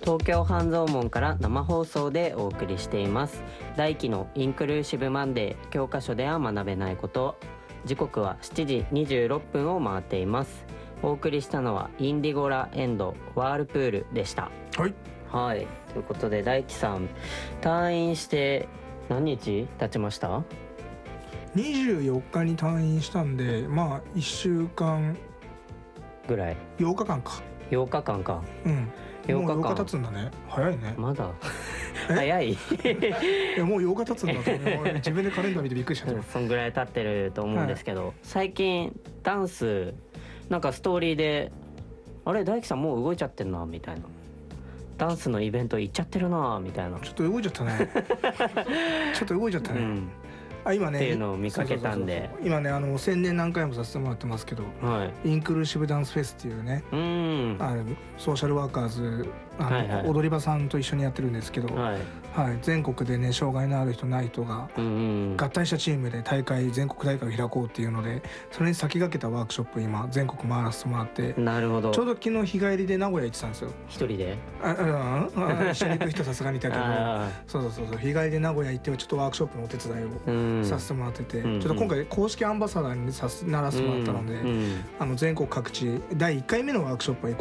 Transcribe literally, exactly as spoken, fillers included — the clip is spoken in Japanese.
東京半蔵門から生放送でお送りしています。大輝のインクルーシブマンデー、教科書では学べないこと。時刻はしちじにじゅうろっぷんを回っています。お送りしたのはインディゴラエンドワールプールでした。 はいはい、ということで大輝さん退院して何日経ちました？ にじゅうよっかに退院したんで、まあいっしゅうかんぐらい。 ようかかんか。 ようかかんか。 うんようかかん。 もうようか経つんだね。早いね。 まだ早い。いやもうようか経つんだと思う。自分でカレンダー見てびっくりしちゃった。 そんぐらい経ってると思うんですけど、はい、最近ダンスなんかストーリーであれ大輝さんもう動いちゃってんなみたいな、ダンスのイベント行っちゃってるなみたいな。ちょっと動いちゃったね。ちょっと動いちゃったね。うんあ今ね、 っていうのを見かけたんで、 今ねあの宣伝何回もさせてもらってますけど、はい、インクルーシブダンスフェスっていうね、うんあのソーシャルワーカーズあの、はいはい、踊り場さんと一緒にやってるんですけど、はいはい、全国でね障害のある人ない人が合体したチームで大会全国大会を開こうっていうので、それに先駆けたワークショップ今全国回らせてもらって。なるほど。ちょうど昨日日帰りで名古屋行ってたんですよ。一人で？あああ一緒に行く人さすがにいたけどそうそうそうそう、日帰りで名古屋行ってちょっとワークショップのお手伝いをさせてもらってて、うん、ちょっと今回公式アンバサダーにさならせてもらったので、うんうん、あの全国各地だいいっかいめのワークショップは